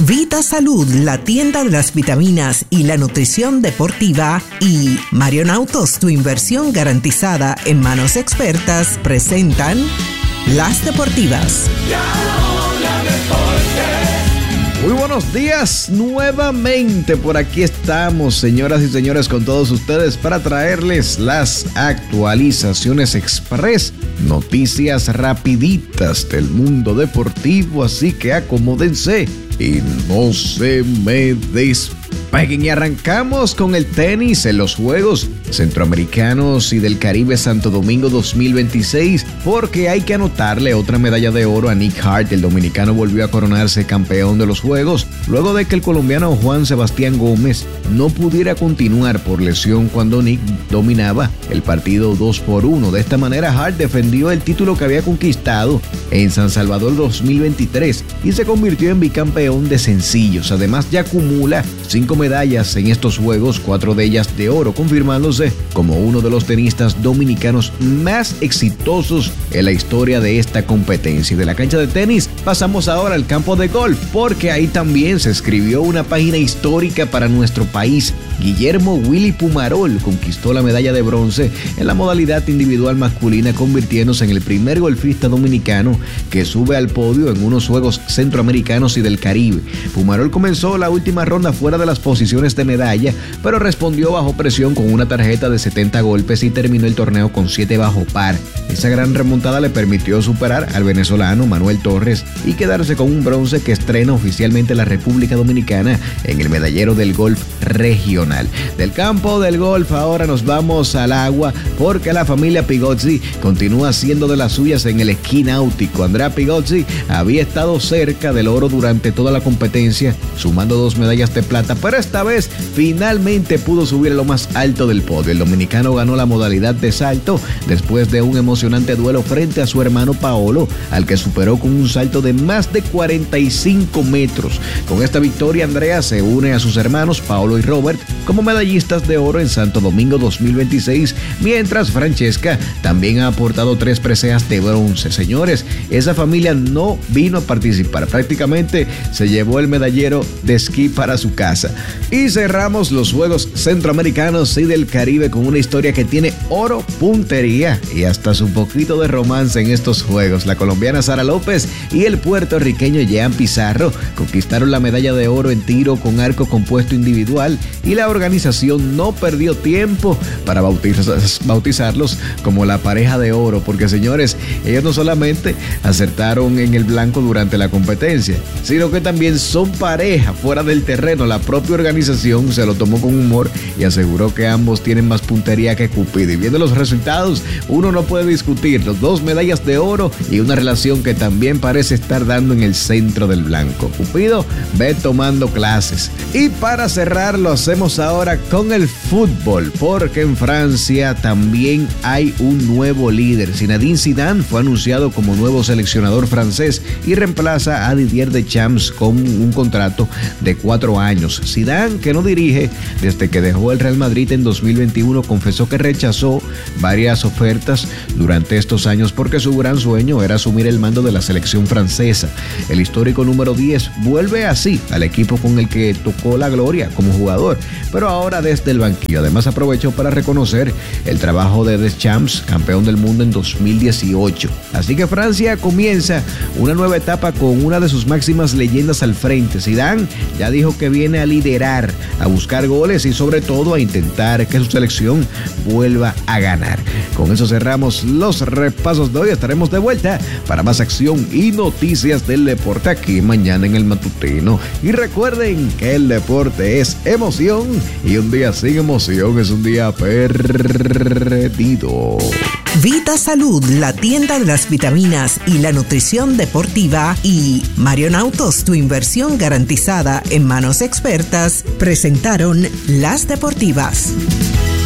Vita Salud, la tienda de las vitaminas y la nutrición deportiva, y Marion Autos, tu inversión garantizada en manos expertas, presentan Las Deportivas. Muy buenos días, nuevamente por aquí estamos, señoras y señores, con todos ustedes para traerles las actualizaciones express, noticias rapiditas del mundo deportivo, así que acomódense y no se me despeguen. Y arrancamos con el tenis en los Juegos Centroamericanos y del Caribe Santo Domingo 2026, porque hay que anotarle otra medalla de oro a Nick Hart. El dominicano volvió a coronarse campeón de los Juegos luego de que el colombiano Juan Sebastián Gómez no pudiera continuar por lesión cuando Nick dominaba el partido 2-1. De esta manera, Hart defendió el título que había conquistado en San Salvador 2023 y se convirtió en bicampeón de sencillos. Además, ya acumula 5 medallas en estos Juegos, 4 de ellas de oro, confirmándose como uno de los tenistas dominicanos más exitosos en la historia de esta competencia. Y de la cancha de tenis pasamos ahora al campo de golf, porque ahí también se escribió una página histórica para nuestro país. Guillermo Willy Pumarol conquistó la medalla de bronce en la modalidad individual masculina, convirtiéndose en el primer golfista dominicano que sube al podio en unos Juegos Centroamericanos y del Caribe. Pumarol comenzó la última ronda fuera de las posiciones de medalla, pero respondió bajo presión con una tarjeta de 70 golpes y terminó el torneo con 7 bajo par. Esa gran remontada le permitió superar al venezolano Manuel Torres y quedarse con un bronce que estrena oficialmente la República Dominicana en el medallero del golf regional. Del campo del golf ahora nos vamos al agua, porque la familia Pigozzi continúa haciendo de las suyas en el esquí náutico. Andrea Pigozzi había estado cerca del oro durante toda la competencia, sumando 2 medallas de plata, pero esta vez finalmente pudo subir a lo más alto del podio. El dominicano ganó la modalidad de salto después de un emocionante duelo frente a su hermano Paolo, al que superó con un salto de más de 45 metros. Con esta victoria, Andrea se une a sus hermanos Paolo y Robert como medallistas de oro en Santo Domingo 2026, mientras Francesca también ha aportado 3 preseas de bronce. Señores, esa familia no vino a participar, prácticamente se llevó el medallero de esquí para su casa. Y cerramos los Juegos Centroamericanos y del Caribe con una historia que tiene oro, puntería y hasta su poquito de romance en estos Juegos. La colombiana Sara López y el puertorriqueño Jean Pizarro conquistaron la medalla de oro en tiro con arco compuesto individual, y la organización no perdió tiempo para bautizarlos como la pareja de oro, porque, señores, ellos no solamente acertaron en el blanco durante la competencia, sino que también son pareja fuera del terreno. La propia organización se lo tomó con humor y aseguró que ambos tienen más puntería que Cupido. Y viendo los resultados, uno no puede discutir los 2 medallas de oro y una relación que también parece estar dando en el centro del blanco. Cupido ve tomando clases. Y para cerrar, lo hacemos ahora con el fútbol, porque en Francia también hay un nuevo líder. Zinedine Zidane fue anunciado como nuevo seleccionador francés y reemplaza a Didier Deschamps con un contrato de 4 años. Zidane, que no dirige desde que dejó el Real Madrid en 2021, confesó que rechazó varias ofertas durante estos años porque su gran sueño era asumir el mando de la selección francesa. El histórico número 10 vuelve así al equipo con el que tocó la gloria como jugador, pero ahora desde el banquillo. Además, aprovechó para reconocer el trabajo de Deschamps, campeón del mundo en 2018. Así que Francia comienza una nueva etapa con una de sus máximas leyendas al frente. Zidane ya dijo que viene a liderar, a buscar goles y sobre todo a intentar que su selección vuelva a ganar. Con eso cerramos los repasos de hoy. Estaremos de vuelta para más acción y noticias del deporte aquí mañana en el Matutino. Y recuerden que el deporte es emoción y un día sin emoción es un día perdido. Vita Salud, la tienda de las vitaminas y la nutrición deportiva, y Marion Autos, tu inversión garantizada en manos expertas, presentaron Las Deportivas.